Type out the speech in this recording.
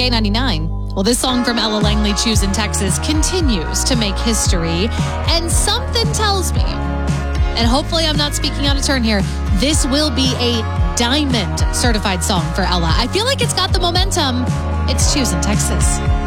K99. Well, this song from Ella Langley, Choose in Texas, continues to make history. And something tells me, and hopefully I'm not speaking out of turn here, this will be a diamond certified song for Ella. I feel like it's got the momentum. It's Choose in Texas.